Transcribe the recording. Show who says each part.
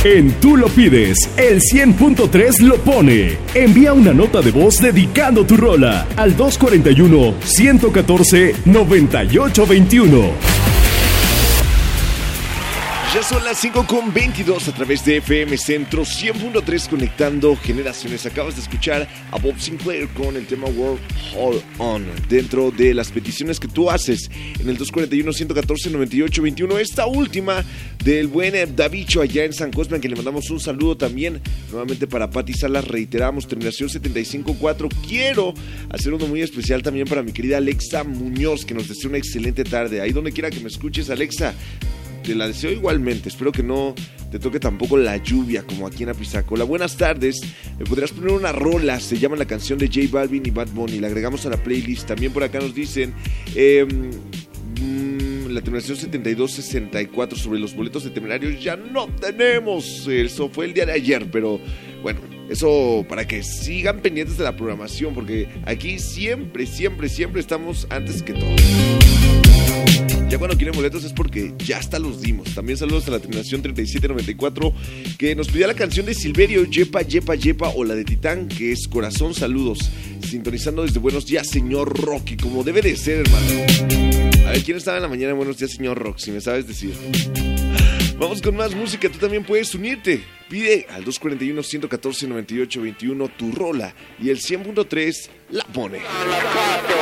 Speaker 1: En Tú lo pides, el 100.3 lo pone. Envía una nota de voz dedicando tu rola al 241-114-9821.
Speaker 2: Ya son las 5:22 a través de FM Centro 100.3 conectando generaciones. Acabas de escuchar a Bob Sinclair con el tema World Hold On dentro de las peticiones que tú haces en el 241-114-9821. Esta última del buen Davicho allá en San Cosme, que le mandamos un saludo también nuevamente para Pati Salas. Reiteramos, terminación 754. Quiero hacer uno muy especial también para mi querida Alexa Muñoz, que nos desea una excelente tarde. Ahí donde quiera que me escuches, Alexa, te la deseo igualmente. Espero que no te toque tampoco la lluvia como aquí en Apizaco. Hola, buenas tardes. ¿Me podrías poner una rola? Se llama la canción de J Balvin y Bad Bunny. La agregamos a la playlist. También por acá nos dicen la terminación 7264 sobre los boletos de Temerarios. Ya no tenemos. Eso fue el día de ayer, pero bueno, eso para que sigan pendientes de la programación, porque aquí siempre estamos antes que todo. Ya cuando quieren boletos es porque ya hasta los dimos. También saludos a la terminación 3794 que nos pidió la canción de Silverio, Yepa, Yepa, Yepa, o la de Titán, que es Corazón. Saludos, sintonizando desde Buenos Días, señor Rocky, como debe de ser, hermano. A ver, ¿quién estaba en la mañana en Buenos Días, señor Rocky? Si me sabes decir. Vamos con más música, tú también puedes unirte. Pide al 241-114-9821 tu rola y el 100.3 la pone.